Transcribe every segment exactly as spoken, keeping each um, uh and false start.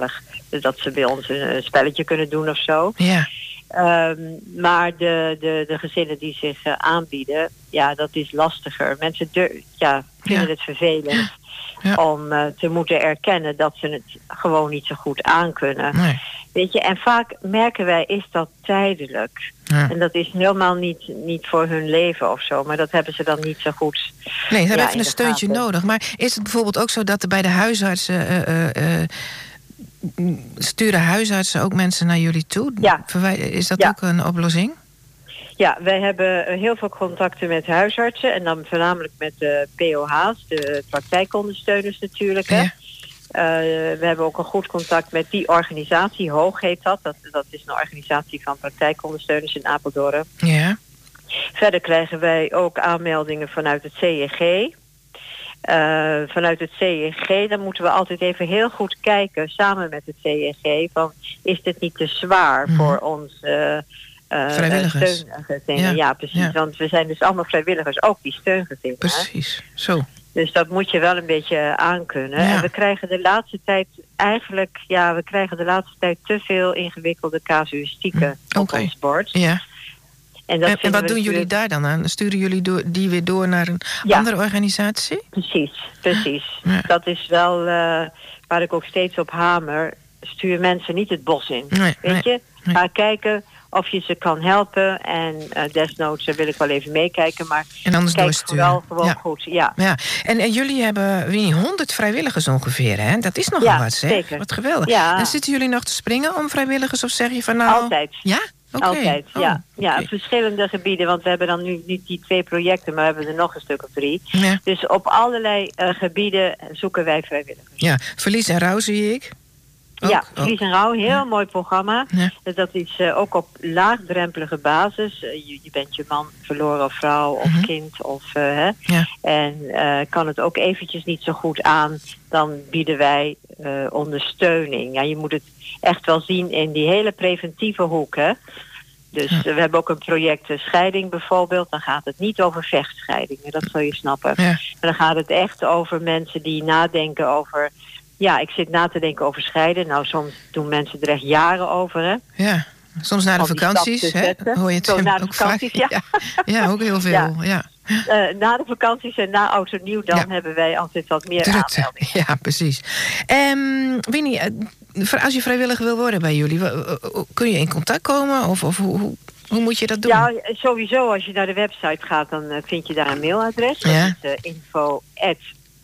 gezellig dat ze bij ons een, een spelletje kunnen doen of zo. Ja. Um, maar de, de, de gezinnen die zich uh, aanbieden, ja, dat is lastiger. Mensen dur- ja, vinden Ja. het vervelend Ja. om uh, te moeten erkennen dat ze het gewoon niet zo goed aankunnen. Nee. Weet je, en vaak merken wij, is dat tijdelijk. Ja. En dat is helemaal niet, niet voor hun leven of zo. Maar dat hebben ze dan niet zo goed. Nee, ze hebben ja, even een steuntje gaten. nodig. Maar is het bijvoorbeeld ook zo dat er bij de huisartsen... Uh, uh, uh, sturen huisartsen ook mensen naar jullie toe? Ja. Verwij- is dat Ja. ook een oplossing? Ja, wij hebben heel veel contacten met huisartsen. En dan voornamelijk met de P O H's, de praktijkondersteuners natuurlijk. Hè. Ja. Uh, we hebben ook een goed contact met die organisatie. Hoog heet dat. Dat, dat is een organisatie van praktijkondersteuners in Apeldoorn. Ja. Verder krijgen wij ook aanmeldingen vanuit het C N G. Uh, vanuit het C N G, dan moeten we altijd even heel goed kijken, samen met het C N G, van is dit niet te zwaar Mhm. voor ons uh, uh, Vrijwilligers. steungezinnen? Ja. Ja, precies. Ja. Want we zijn dus allemaal vrijwilligers, ook die steungezinnen. Hè? Precies, zo. Dus dat moet je wel een beetje aankunnen. Ja. En we krijgen de laatste tijd eigenlijk, ja, we krijgen de laatste tijd te veel ingewikkelde casuïstieken Hm, op oké. ons bord. Ja. En, dat En, en vinden wat we doen jullie natuurlijk- daar dan aan? Sturen jullie door, die weer door naar een Ja. andere organisatie? Precies, precies. Ja. Dat is wel uh, waar ik ook steeds op hamer. Stuur mensen niet het bos in. Nee, Weet nee, je? nee. Ga kijken of je ze kan helpen. En uh, desnoods uh, wil ik wel even meekijken. Maar En anders kijk doorsturen. vooral gewoon Ja. goed. Ja. Ja, en, en jullie hebben wie, honderd vrijwilligers ongeveer, hè? Dat is nogal Ja, wat, zeg. zeker. Wat geweldig. Ja. En zitten jullie nog te springen om vrijwilligers of zeg je van nou... Altijd. Ja? Oké. Altijd, Oh, ja. Ja, oké. op verschillende gebieden. Want we hebben dan nu niet die twee projecten, maar we hebben er nog een stuk of drie. Ja. Dus op allerlei uh, gebieden zoeken wij vrijwilligers. Ja, verlies en rouw zie ik. Ook, ja, ook. Vlies en Rouw, heel Ja. mooi programma. Ja. Dus dat is uh, ook op laagdrempelige basis. Uh, je, je bent je man verloren of vrouw of Mhm. kind. Of, uh, hè. Ja. En uh, kan het ook eventjes niet zo goed aan, dan bieden wij uh, ondersteuning. Ja, je moet het echt wel zien in die hele preventieve hoek. Hè. Dus Ja. uh, we hebben ook een project uh, scheiding bijvoorbeeld. Dan gaat het niet over vechtscheidingen, dat zul je snappen. Ja. Maar dan gaat het echt over mensen die nadenken over... Ja, ik zit na te denken over scheiden. Nou, soms doen mensen er echt jaren over, hè. Ja. Soms na de Om die vakanties, stap te hè? zetten. Hoor je het Zo, na de ook vakanties, vaak. ja. ja, ook heel veel. Ja. Ja. Uh, na de vakanties en na oud en nieuw, dan Ja. hebben wij altijd wat meer Drukte. aanmeldingen. Ja, precies. Um, Winnie, uh, als je vrijwilliger wil worden bij jullie, w- w- kun je in contact komen? Of, of hoe, hoe, hoe moet je dat doen? Ja, sowieso, als je naar de website gaat, dan uh, vind je daar een mailadres. Dat Ja. is uh, info at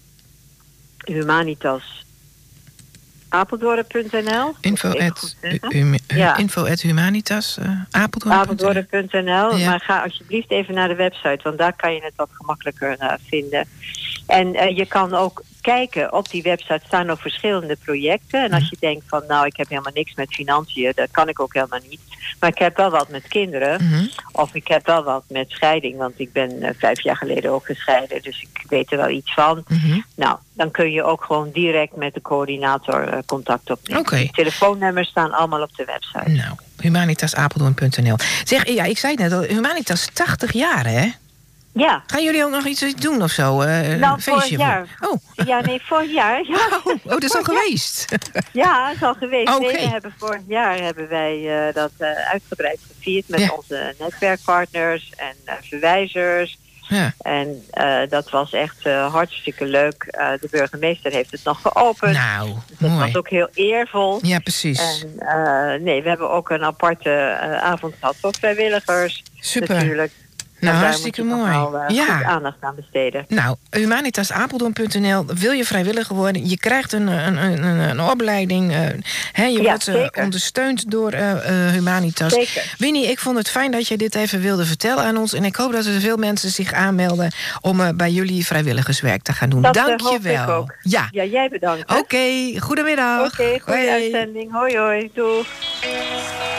humanitas apeldoorn punt n l. Info Moet ik even at, goed zeggen. hum, Ja. info at humanitas, uh, Apeldoorn. apeldoorn punt n l. Ja. Maar ga alsjeblieft even naar de website, want daar kan je het wat gemakkelijker uh, vinden. En uh, je kan ook kijken, op die website staan nog verschillende projecten. En als je denkt van, nou, ik heb helemaal niks met financiën, dat kan ik ook helemaal niet. Maar ik heb wel wat met kinderen. Mhm. Of ik heb wel wat met scheiding, want ik ben uh, vijf jaar geleden ook gescheiden. Dus ik weet er wel iets van. Mhm. Nou, dan kun je ook gewoon direct met de coördinator uh, contact opnemen. Oké. De telefoonnummers staan allemaal op de website. Nou, humanitas apeldoorn punt n l. Zeg, ja, ik zei het net al, Humanitas tachtig jaar, hè? Ja. Gaan jullie ook nog iets doen of zo? Uh, een Nou, feestje? vorig jaar. Oh. Ja, nee, vorig jaar. Ja, Oh, oh, dat is al Vorig jaar. geweest. Ja, het is al geweest. Oké. Nee, we hebben vorig jaar hebben wij uh, dat uh, uitgebreid gevierd met Ja. onze netwerkpartners en uh, verwijzers. Ja. En uh, dat was echt uh, hartstikke leuk. Uh, de burgemeester heeft het nog geopend. Nou, Dus dat mooi. was ook heel eervol. Ja, precies. En uh, nee, we hebben ook een aparte uh, avond gehad voor vrijwilligers. Super. Natuurlijk. Nou, daar hartstikke moet je mooi. nog wel, uh, Ja. goed aandacht aan besteden. Nou, humanitas apeldoorn punt n l. Wil je vrijwilliger worden? Je krijgt een, een, een, een opleiding. Uh, hè, je Ja, wordt uh, zeker. ondersteund door uh, uh, Humanitas. Zeker. Winnie, ik vond het fijn dat je dit even wilde vertellen aan ons. En ik hoop dat er veel mensen zich aanmelden om uh, bij jullie vrijwilligerswerk te gaan doen. Dat, uh, Dank je hoop wel. ik ook. Ja. Ja, jij bedankt. hè? Oké, goedemiddag. Oké, goede Hoi. uitzending. Hoi, hoi. Doeg.